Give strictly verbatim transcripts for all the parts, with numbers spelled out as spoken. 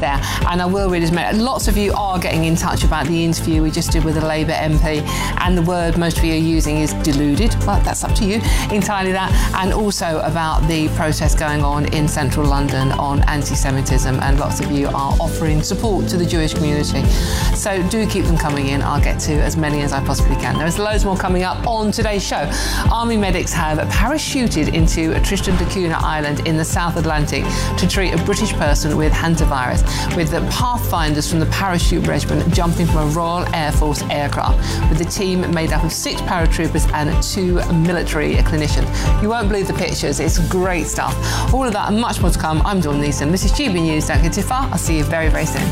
there. And I will read as many. Lots of you are getting in touch about the interview we just did with a Labour M P, and the word most of you are using is deluded. Well, that's up to you entirely, that. And also about the protest going on in central London on anti-Semitism, and lots of you are offering support to the Jewish community. So do keep them coming in. I'll get to as many as I possibly can. There's loads more coming up on today's show. Army medics have parachuted into Tristan da Cunha Island in the South Atlantic to treat a British person with hantavirus, with the pathfinders from the parachute regiment jumping from a Royal Air Force aircraft, with the team made up of six paratroopers and two military clinicians. You won't believe the pictures. It's great stuff. All of that and much more to come. I'm Dawn Neeson. This is G B News. Don't go too far. I'll see you very, very soon.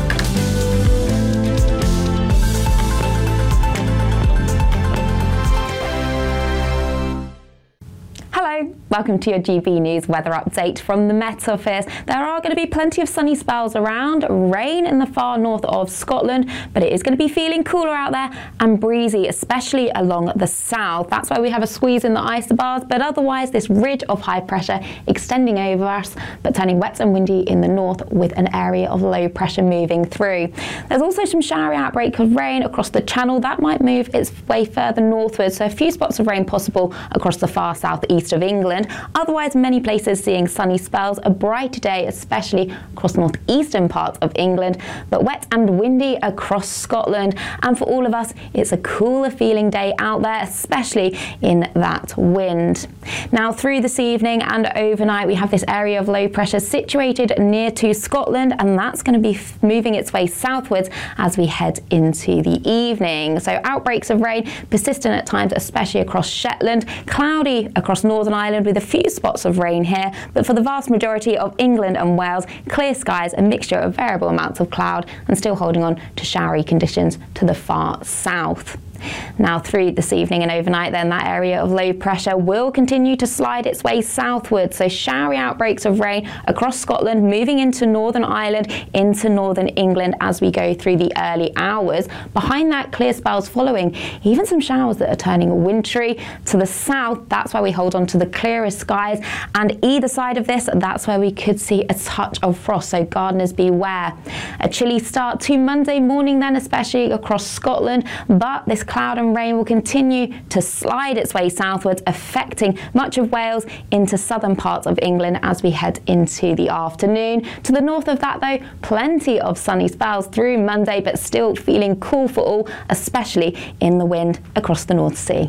Welcome to your G B News weather update from the Met Office. There are going to be plenty of sunny spells around, rain in the far north of Scotland, but it is going to be feeling cooler out there and breezy, especially along the south. That's why we have a squeeze in the isobars, but otherwise this ridge of high pressure extending over us, but turning wet and windy in the north with an area of low pressure moving through. There's also some showery outbreak of rain across the Channel. That might move its way further northward, so a few spots of rain possible across the far southeast of England. Otherwise, many places seeing sunny spells, a bright day, especially across the northeastern parts of England, but wet and windy across Scotland. And for all of us, it's a cooler feeling day out there, especially in that wind. Now, through this evening and overnight, we have this area of low pressure situated near to Scotland, and that's going to be moving its way southwards as we head into the evening. So outbreaks of rain persistent at times, especially across Shetland, cloudy across Northern Ireland with a few spots of rain here, but for the vast majority of England and Wales, clear skies, a mixture of variable amounts of cloud, and still holding on to showery conditions to the far south. Now, through this evening and overnight, then that area of low pressure will continue to slide its way southward. So showery outbreaks of rain across Scotland, moving into Northern Ireland, into Northern England as we go through the early hours. Behind that, clear spells following, even some showers that are turning wintry to the south. That's why we hold on to the clearest skies. And either side of this, that's where we could see a touch of frost. So gardeners beware. A chilly start to Monday morning then, especially across Scotland. But this cloud and rain will continue to slide its way southwards, affecting much of Wales into southern parts of England as we head into the afternoon. To the north of that, though, plenty of sunny spells through Monday, but still feeling cool for all, especially in the wind across the North Sea.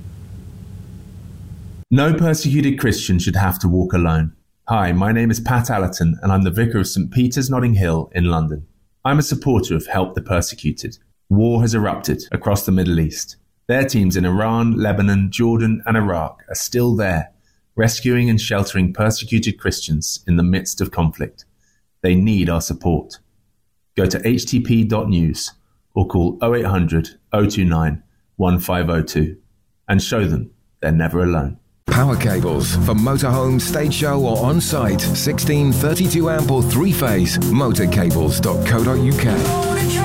No persecuted Christian should have to walk alone. Hi, my name is Pat Allerton, and I'm the Vicar of St Peter's, Notting Hill in London. I'm a supporter of Help the Persecuted. War has erupted across the Middle East. Their teams in Iran, Lebanon, Jordan and Iraq are still there, rescuing and sheltering persecuted Christians in the midst of conflict. They need our support. Go to h t p dot news or call oh eight hundred, oh two nine, one five oh two and show them they're never alone. Power cables for motorhome, stage show or on-site. sixteen thirty-two amp or three-phase. motorcables dot co dot uk.